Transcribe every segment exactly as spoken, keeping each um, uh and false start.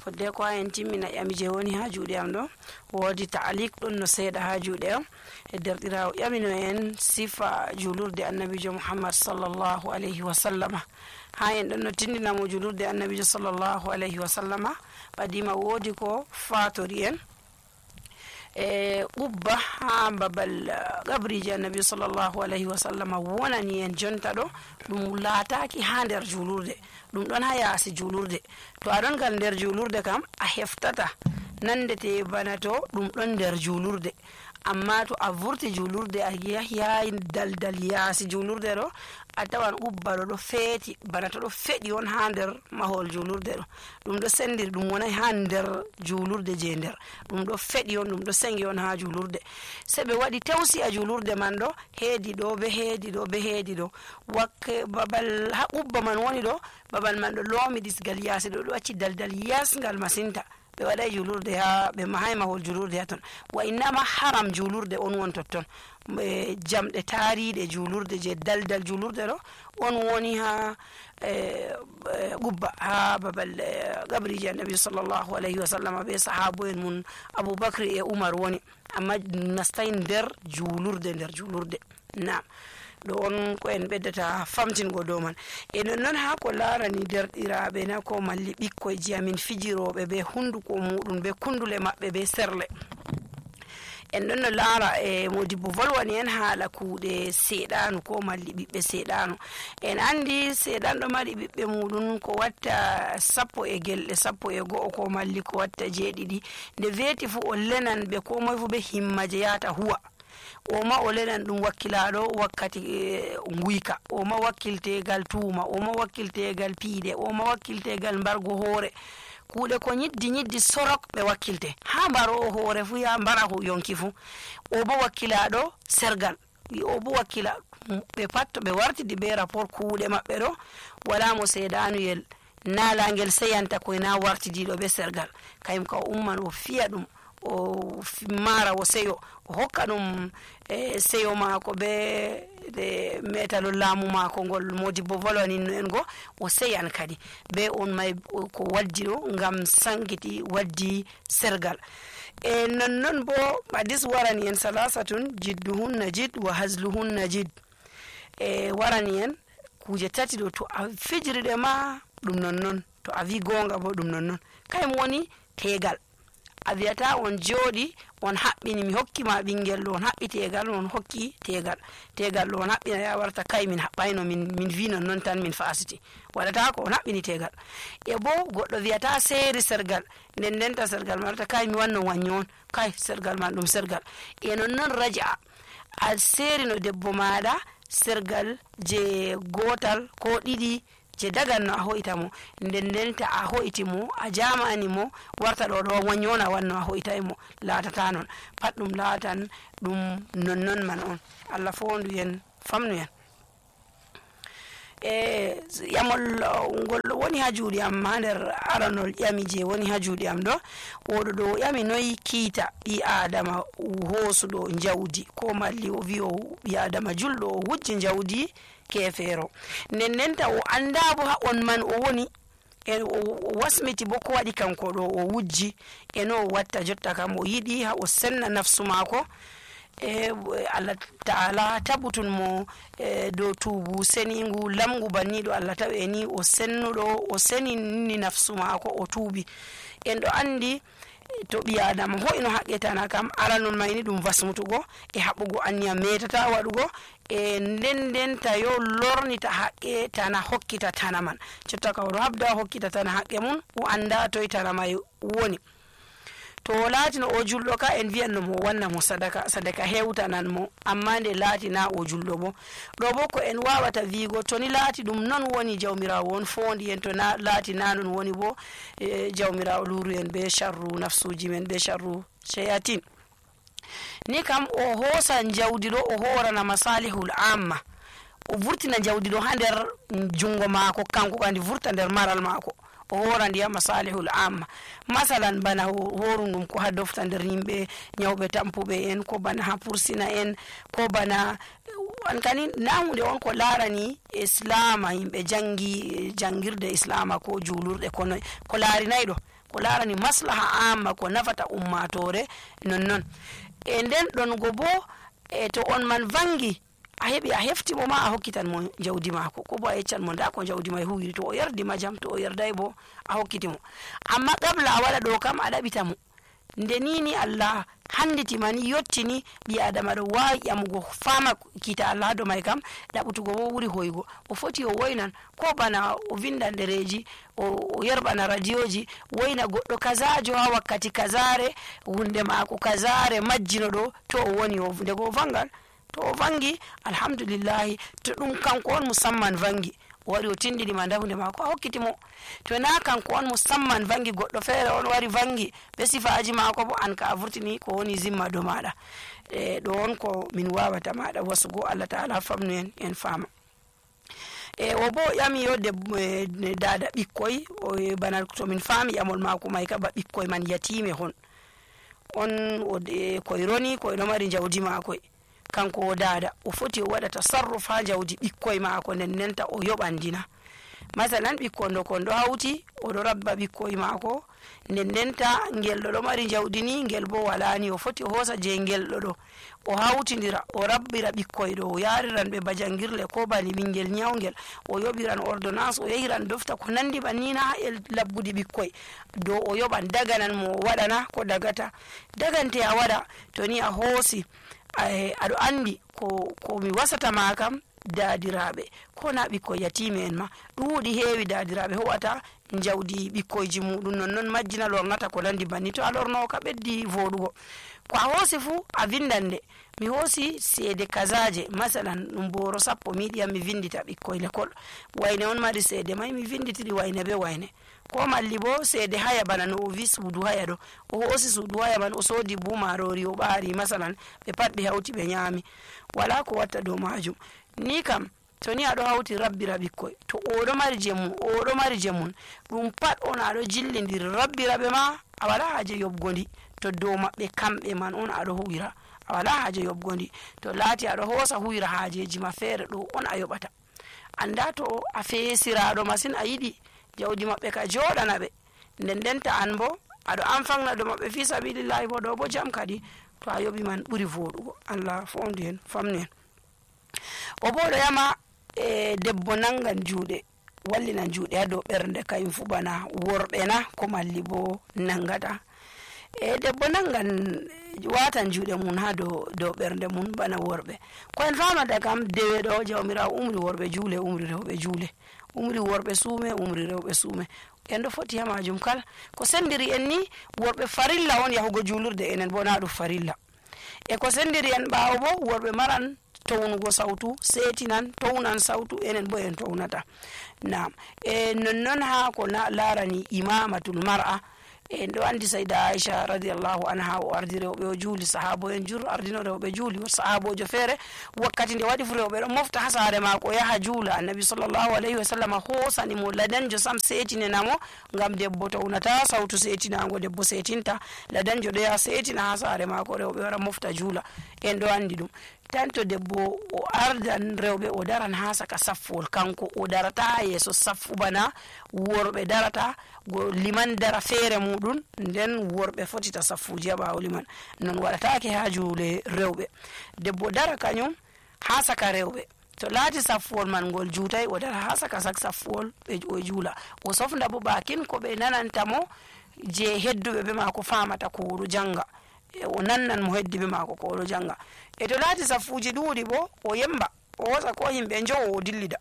fodde ko en timmina ƴami je woni ha juuɗe am ɗo woodi ta'liq ɗon no seeɗa ha juuɗe am e derɗirawo ƴamino en sifa julurde annabijo muhammad sallallahu alayhi wa sallama ha en ɗon no tindinamo julurde annabijo sallallahu alayhi wa sallama ɓadima woodi ko fatori en e ɓubba ha babal gabriji annabi sallllahu alayhi wa sallam wonani en jonta ɗo ɗum laataki ha nder julurde ɗum ɗon ha yaasi julurde to aɗon gal nder julurde kam a heftata nandete bana to ɗum ɗon nder julurde amma to a vurti julurde a yahi daldal yaasi julurde ɗo a tawan ɓubba ɗo ɗo feeti bana to ɗo feɗi on ha nder mahol julurde ɗo ɗum ɗo sendiri ɗum wonai ha nder julurde je nder ɗum ɗo feɗi on ɗum ɗo sengi on ha julurde se ɓe waɗi tawsi a julurde man ɗo heedi ɗo be heedi ɗo be heedi ɗo wakke babal ha ɓubba man woni ɗo babal man ɗo loomi ɗisgal yaasi ɗo ɗo acci daldal yasgal masinta ɓe waɗai julurde ha ɓe mahay mahol julurde ha ton wa innama haram julurde on won totton e jamɗe taariɗe julurde je daldal julurde ɗo on woni ha ɓubba ha babal gabriji annabi sallllahu alayhi wa sallam ɓe sahabo en mum aboubacry e oumar woni amma nastay nder julurde nder julurde nam ɗo on ko en ɓeddata famtingo dow man e non noon ha ko larani derɗiraɓe na ko malli ɓikkoyji amin fijiroɓe be hunduko muɗum be kundule maɓɓe be serle en ɗon no laara e modibbo volwani en haala kuuɗe seeɗanu ko malli ɓiɓɓe seeɗanu en andi seeɗanɗo mari ɓiɓɓe muɗum ko watta sappo e gelɗe sappo e go'o ko malli ko watta jeeɗiɗi nde weeti fu o lenan ɓe ko moye fu ɓe himmaje yata huwa oma o lenan ɗum wakkilaɗo wakkati guyka oma wakkiltegal tuuma oma wakkiltegal piiɗe oma wakkiltegal mbargo hoore kuuɗe ko ñiddi ñiddi sorok ɓe wakkilte ha mbaro o hoore fu ya mbara hu yonki fu o bo wakkilaɗo sergal o bo wakkila ɓe pat to ɓe wartidi be rapport kuuɗe maɓɓe ɗo wala mo seedanuyel nalangel seyanta koye na wartidiɗo be sergal kayum ka o umman o fiya ɗum o mara o seyo o hokka ɗum e seyo maako be de metalo laamu maako ngol modibbo volwaninno en go o seyan kadi be on may ko waddi ɗo ngam sankiti waddi sergal e nonnon bo hadis warani en salasatun jidduhunna jid wa hasluhunna jid e warani en kuje tati ɗo to a fijiriɗe ma ɗum nonnon to a wi gonga bo ɗum nonnon kayum woni tegal a wiyata on jooɗi on haɓɓini mi hokkima ɓinguel ɗo on haɓɓi tegal on hokki tegal tegal ɗo on haɓɓina ya warta kay min haɓɓayno min min wi non noon tan min fasiti waɗata ko on haɓɓini tegal e bo goɗɗo wiyata seeri sergal nden ndenta sergal ma warta kay mi wanno wañño on kay sergal man ɗum sergal e non noon raja a seerino debbo maɗa sergal je gotal ko ɗiɗi je daganno a hoyta mo nden ndenta a hoyti mo a jamani mo warta ɗo ɗo waññona wanno a hoyta e mo laatata noon pat ɗum laatan ɗum nonnon man on allah fondu yen famnu yen e yamol ngol woni ha juuɗe am ha nder aranol ƴami je woni ha juuɗe am ɗo oɗo ɗo ƴami noyi kiita ɓi adama hoosuɗo jawdi ko malli o wi o ɓi adama julɗo o wujji jawdi kefeero nden ndenta o anda bo ha on man o woni e o wasmiti bo ko waɗi kanko ɗo o wujji e no o watta jotta kam o yiɗi ha o senna nafsu maako e allah taala tabutun mo e dow tuubu seningu lamgu banniɗo allah tawi ni o sennuɗo o senini nafsu maako o tuubi en ɗo andi to ɓi adama hoyno haqqetana kam aranol mayni ɗum wasmutugo e haɓɓugo anniya metata waɗugo e nden ndenta yo lornita haqqe tana hokkita tana man jotta ka oɗo habda hokkita tana haqqe mum o anda toye tana may woni to laatino o julɗo ka en wiyanno mo wanna mo sadaka sadaka hewtanan mo amma nde laatina o julɗo bo ɗo bo ko en wawata wiigo to ni laati ɗum non woni jawmirawo on fondi en to na laati na non woni bo e jawmirawo luru en be sharru nafsuji men be sharru shayatin ni kam o hoosa jawdi ɗo o horana masalihul amma o vurtina jawdi ɗo ha nder jungo maako kanko kandi vurta nder maral maako o hora ndiyam masalihul amma masalan bana horum ɗum ko ha dofta nder yimɓe ñawɓe tampuɓe en ko bana ha pursina en ko bana an kani na hunde on ko laarani islama yimɓe jangi jangirde islama ko julurɗe kono ko laarinayi ɗo ko larani maslaha amma ko nafata ummatore non non e nden ɗon go bo e to on man vangi a heɓi a heftimo ma a hokkitan mo jawdi mako ko bo a yeccan mo nda ko jawdi may huwiri to o yardi ma jam to o yarday bo a hokkitimo amma qabla a waɗa ɗo kam a ɗaɓita mo nde nini Allah handitimani yottini ɓi adama ɗo wawi ƴamugo fama kita Allah ha do may kam ɗaɓutugo bo wuri hoygo o foti o woynan ko bana o vindan ɗereji o yerɓana radioji woyna goɗɗo kazajo ha wakkati kazare hunde mako kazare majjino ɗo to o woni o ndego o vangal to o vangi alhamdulillahi to ɗum kanko on musamman vangi o wari o tindini ma nda hunde mako a hokkitimo to na kanko on musamman vangi goɗɗo feere on wari vangi be sifaji mako bo an ka a vurtini ko woni zimma do maɗa e ɗo on ko min wawata maɗa wasugo Allah ta'ala famnu en en fama e o bo ƴami yo de dada ɓikkoy o bana to min faami ƴamol mako may ka ba ɓikkoy man yatime hon on o koye roni koye ɗo mari jawdi makoy kanko o dada o foti o waɗa tasarruf ha jawdi ɓikkoy maako nden nenta o yoɓandina masalan ɓikkon ɗo kon ɗo hawti oɗo rabba ɓikkoy maako nden ndenta ngel ɗo ɗo mari jawdi ni ngel bo walani o foti o hosa je ngel ɗo ɗo o hawtidira o rabbira ɓikkoy ɗo o yariran ɓe ba jangirle ko bani ɓingel nyawngel o yoɓiran ordonnance o yahiran dofta ko nandi bannina ha e labbudi ɓikkoy dow o yoɓan daganan mo o waɗana ko dagata dagante a waɗa to ni a hoosi aɗo andi ko ko mi wasata ma kam dadiraɓe ko na ɓikkoy yatime en ma ɗuuɗi heewi dadiraɓe hoɓata jawdi ɓikkoyji muɗum nonnoon majjina lornata ko nandi banni to a lornowo ka ɓeddi voɗugo ko a hoosi fuu a vindande mi hoosi seede kazaje masalan ɗum boro sappo mi yiɗiyam mi vindita ɓikkoy l'école wayne on mari seede may mi vinditiri wayne be wayne ko malli bo seede haya bana no o wi suudu haya ɗo o hoosi suudu haya man o soodi bu marori o ɓaari masalan ɓe pat ɓe hawti ɓe ñaami wala ko watta dow majum ni kam to ni aɗo hawti rabbira ɓikkoy to oɗo mari jemum oɗo mari jemum ɗum pat on aɗo jillidiri rabbira ɓe ma a wala haaje yoɓgondi to dow maɓɓe kamɓe man on aɗo huwira a wala haaje yoɓgondi to laati aɗo hoosa huwira haajeji ma feere ɗo on a yoɓata anda to a feesiraɗo masin a yiɗi jawdi maɓɓe ka joɗana ɓe nden ndenta an bo aɗo anfangna do maɓɓe fi sabilillahi bo ɗo bo jam kadi to a yoɓi man ɓuri voɗugo Allah fondu hen famnu hen o bo ɗo yama e debbo nangan juuɗe wallinan juuɗe ha dow ɓernde kayum fu bana worɓe na ko malli bo nangata e debbo nangan watan juuɗe mum ha dow dow ɓernde mum bana worɓe ko en famata kam dewe ɗo jawmirawo umri worɓe juule umri rewɓe juule umri worɓe suume umri rewɓe suume en ɗo foti ha majum kala ko sendiri en ni worɓe farilla on yahugo juulurde enen bo na ɗum farilla e ko sendiri en ɓaawo bo worɓe maran townugo sawtu seetinan townan sawtu enen bo en townata nam e nonnon ha ko laarani imamatul mar'a en ɗo andi sayda aicha radiallahu anha o ardi rewɓe o juuli sahabo en jur ardino rewɓe juuli o sahabojo feere wakkati nde waɗi fu rewɓe ɗo mofta ha saare maako o yaha juula annabi sallllahu alayhi wa sallam hoosani mo ladanjo sam seetinenamo ngam debbo townata sawtu seetinago debbo seetinta ladanjo ɗo yaha seetina ha saare maako rewɓe wara mofta juula en ɗo andi ɗum tanto debbo o ardan rewɓe o daran ha saka saffol kanko o darata ha yeeso saffu bana worɓe darata go liman dara feere muɗum nden worɓe fotita saffuji ha ɓaawo liman non waɗatake ha juule rewɓe debbo dara kañum ha saka rewɓe to laati saffuwol man ngol juutay o dara ha saka sak saffuwol ɓe o juula o sofda bo bakin ko ɓe nanantamo je hedduɓe ɓe ma ko famata ko oɗo janga o nannan mo heddi ɓe mako ko oɗo janga e to laati saffuji ɗuuɗi bo o yemba o hosa ko yimɓe jowo o dillida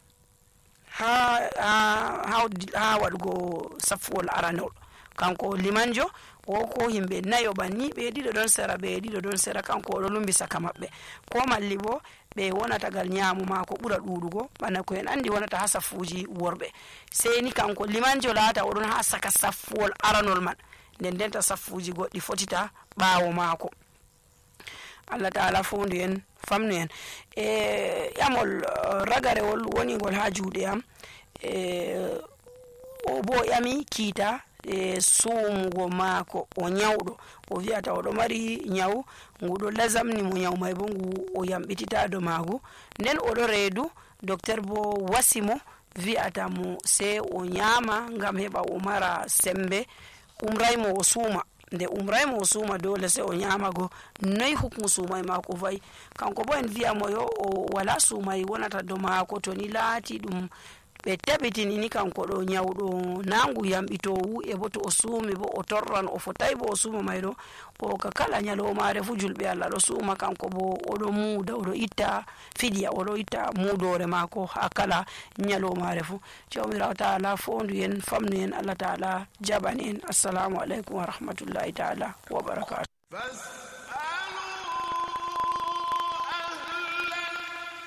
ha ha ha waɗugo saffuwol aranol kanko limanjo o ko yimɓe nayo banni ɓe ɗiɗo ɗon sera ɓe ɗiɗo ɗon sera kanko oɗo lumbi saka maɓɓe ko malli bo ɓe wonatagal ñaamu mako ɓura ɗuɗugo bana ko en andi wonata ha saffuji worɓe seni kanko limanjo laata oɗon ha saka saffuwol aranol man nden ndenta saffuji goɗɗi fotita ɓaawo maako Allah taala fondu en famnu en e ƴamol ragarewol wonigol ha juuɗe am e o bo ƴami kiita e suumugo maako o ñawɗo o wiyata oɗo mari ñaw nguɗo lasamni mo ñaw may bo ngu o yamɓitita do maagu nden oɗo reedu docteur bo wasimo wiyata mo se o ñaama ngam heɓa o mara sembe umray mo o suuma nde umray mo o suuma dole se o ñamago noy hukmu suumay mako fayi kanko bo en wiyamo yo o wala suumay wonata do mako to ni laati ɗum ɓe tabitini ni kanko ɗo ñawɗo nangu yamɓitowu e bo to o suumi bo o torran o fotay bo o suuma may ɗo o ka kala ñalowmare fu julɓe Allah ɗo suuma kanko bo oɗo muuda oɗo itta fiɗiya oɗo itta muudore mako ha kala ñalowmare fu jawmirawo taala fondu en famnu en Allah taala jaɓan en assalamu aleykum wa rahmatullahi taala wa barakatuh.